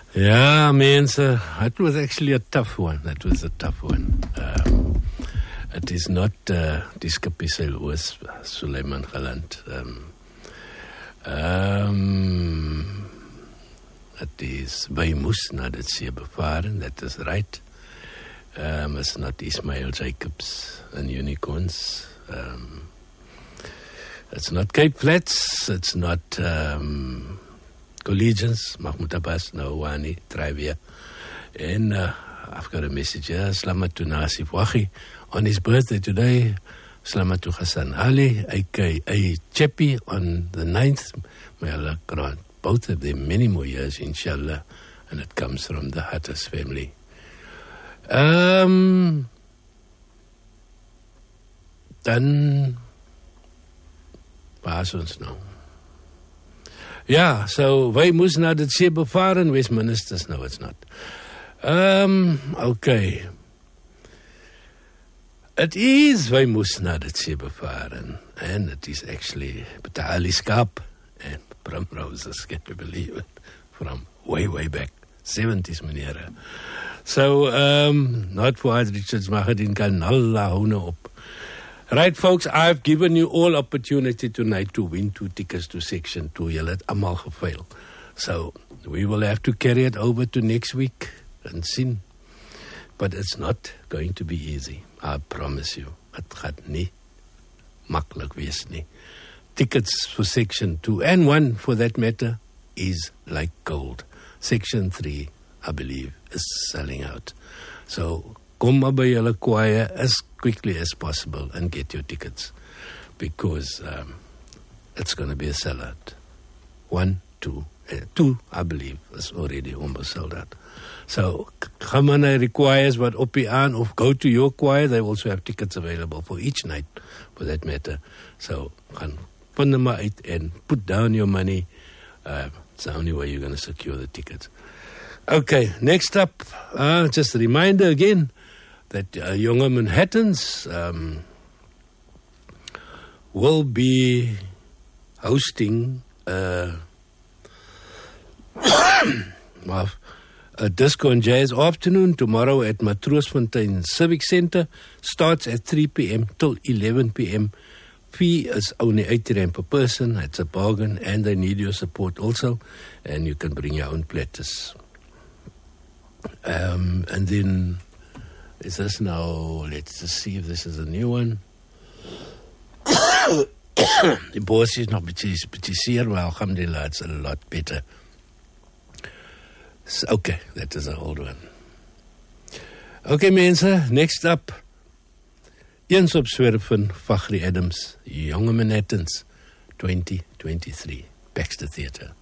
Yeah, mense, it was actually a tough one. It was a tough one. It is not die skippiesel oos Suleiman Galant. Het is wij moes na dit see bevaren, that is right. It's not Ismail Jacobs and Unicorns. It's not Cape Flats. It's not Collegians, Mahmoud Abbas, Nawani, try weer. And I've got a message here, Slamatu Nasif Wahi. On his birthday today, Slamatu Hassan Ali, aka Chepi, on the 9th. May Allah grant both of them many more years, inshallah. And it comes from the Hattas family. Dan waar is ons nou? Ja, so wij moest naar dit see bevaren, Westministers, no it's not. Okay. It is, wij moest naar dit see bevaren. And it is actually Betali Skap and Primroses, can you believe it? From way back, 70s meneer. So, not for us, Richards, mag het in Kanalla hoene op. Right, folks, I've given you all opportunity tonight to win 2 tickets to Section 2. Julle het almal gefail. So, we will have to carry it over to next week and see. But it's not going to be easy. I promise you. Het gaat nie maklik wees nie. Tickets for Section 2 and 1 for that matter is like gold. Section 3, I believe, is selling out. So, kom maar by julle choir as quickly as possible and get your tickets because it's going to be a sellout. 1, 2, 2, I believe, is already almost sold out. So, come on, the choirs wat op die aan of go to your choir. They also have tickets available for each night, for that matter. So, gaan vind them uit and put down your money. It's the only way you're going to secure the tickets. Okay, next up, just a reminder again that Younger Manhattans will be hosting a disco and jazz afternoon tomorrow at Matroosfontein Civic Centre. Starts at 3 p.m. till 11 p.m. Fee is only R80 per person. It's a bargain and they need your support also. And you can bring your own platters. And then, is this now, let's just see if this is a new one. Die boss is nog beetje zeer, maar alhamdulillah, it's a lot better. So, okay, that is an old one. Okay, mense, next up. Eens op zwerven, Fachri Adams, Younger Manhattans, 2023, Baxter Theatre.